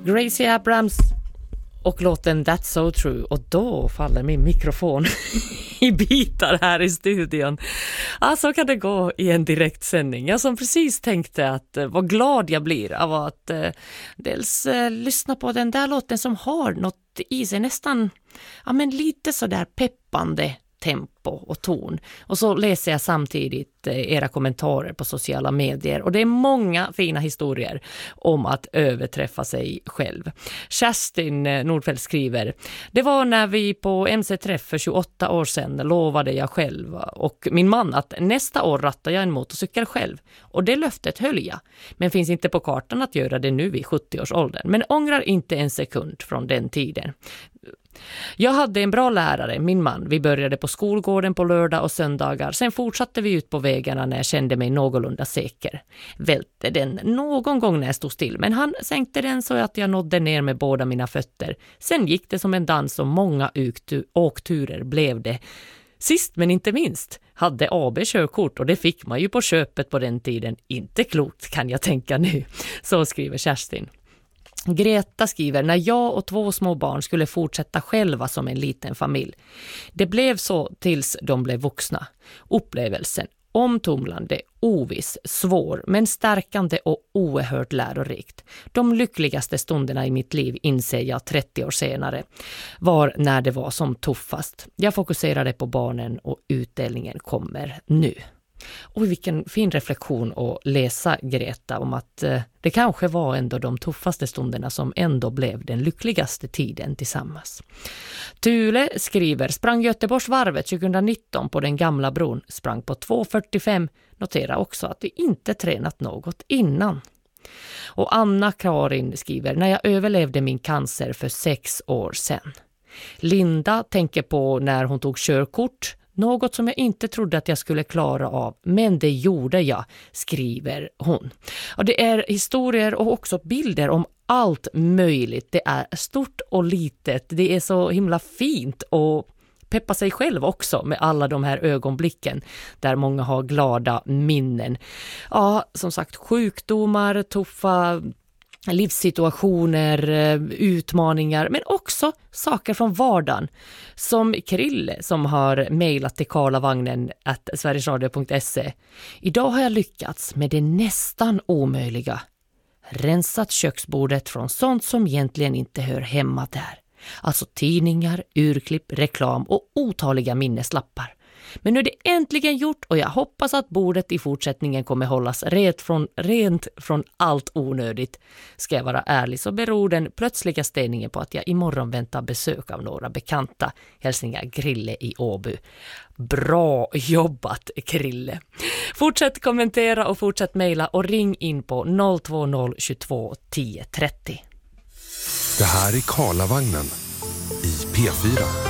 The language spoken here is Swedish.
Gracie Abrams och låten That's So True. Och då faller min mikrofon i bitar här i studion. Så kan det gå i en direktsändning. Jag som precis tänkte att vad glad jag blir av att dels lyssna på den där låten som har något i sig, nästan lite sådär peppande tempo och ton. Och så läser jag samtidigt era kommentarer på sociala medier. Och det är många fina historier om att överträffa sig själv. Kerstin Nordfeldt skriver: det var när vi på MC-träff för 28 år sedan lovade jag själv och min man att nästa år rattar jag en motorcykel själv. Och det löftet höll jag. Men finns inte på kartan att göra det nu vid 70-årsåldern. Men ångrar inte en sekund från den tiden. Jag hade en bra lärare, min man. Vi började på skolgården på lördag och söndagar. Sen fortsatte vi ut på vägarna när jag kände mig någorlunda säker. Välte den någon gång när jag stod still, men han sänkte den så att jag nådde ner med båda mina fötter. Sen gick det som en dans och många åkturer blev det. Sist men inte minst hade AB körkort och det fick man ju på köpet på den tiden. Inte klokt kan jag tänka nu. Så skriver Kerstin. Greta skriver: när jag och 2 små barn skulle fortsätta själva som en liten familj. Det blev så tills de blev vuxna. Upplevelsen omtumlande, oviss, svår men stärkande och oerhört lärorikt. De lyckligaste stunderna i mitt liv, inser jag 30 år senare, var när det var som tuffast. Jag fokuserade på barnen och utdelningen kommer nu. Och vilken fin reflektion att läsa, Greta, om att det kanske var ändå de tuffaste stunderna som ändå blev den lyckligaste tiden tillsammans. Tule skriver: sprang Göteborgsvarvet 2019 på den gamla bron, sprang på 2.45, notera också att vi inte tränat något innan. Och Anna-Karin skriver: när jag överlevde min cancer för 6 år sedan. Linda tänker på när hon tog körkort. Något som jag inte trodde att jag skulle klara av, men det gjorde jag, skriver hon. Och det är historier och också bilder om allt möjligt. Det är stort och litet. Det är så himla fint och peppa sig själv också med alla de här ögonblicken där många har glada minnen. Ja, som sagt, sjukdomar, tuffa livssituationer, utmaningar, men också saker från vardagen. Som Krille som har mejlat till karlavagnen@sverigesradio.se. Idag har jag lyckats med det nästan omöjliga. Rensat köksbordet från sånt som egentligen inte hör hemma där. Alltså tidningar, urklipp, reklam och otaliga minneslappar. Men nu är det äntligen gjort och jag hoppas att bordet i fortsättningen kommer hållas rent från allt onödigt. Ska jag vara ärlig så beror den plötsliga ställningen på att jag imorgon väntar besök av några bekanta. Hälsningar Grille i Åby. Bra jobbat, Krille. Fortsätt kommentera och fortsätt mejla och ring in på 020 22 10 30. Det här är Karlavagnen i P4.